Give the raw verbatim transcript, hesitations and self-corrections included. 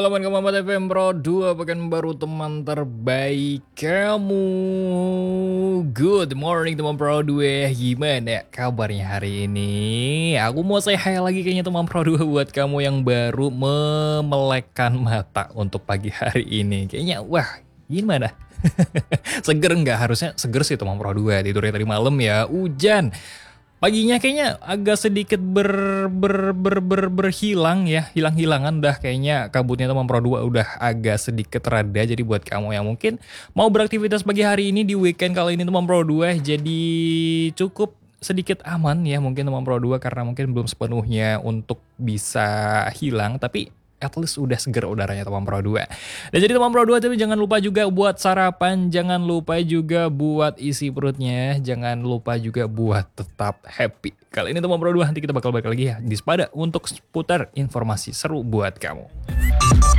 Halo teman F M Pro dua pekan baru teman terbaik kamu. Good morning teman Pro dua. Gimana kabarnya hari ini? Aku mau say hi lagi kayaknya teman Pro dua buat kamu yang baru memelekkan mata untuk pagi hari ini. Kayaknya wah gimana? Seger nggak? Harusnya seger sih teman Pro dua. Tidurnya tadi malam ya hujan. Paginya kayaknya agak sedikit ber, ber, ber, ber, berhilang ya, hilang-hilangan dah kayaknya kabutnya teman Pro dua udah agak sedikit reda. Jadi buat kamu yang mungkin mau beraktivitas pagi hari ini di weekend kali ini teman Pro dua jadi cukup sedikit aman ya mungkin teman Pro dua karena mungkin belum sepenuhnya untuk bisa hilang tapi at least udah seger udaranya teman Pro dua. Dan jadi teman Pro dua tapi jangan lupa juga buat sarapan, jangan lupa juga buat isi perutnya, jangan lupa juga buat tetap happy. Kali ini teman Pro dua nanti kita bakal balik lagi ya di Spada untuk seputar informasi seru buat kamu.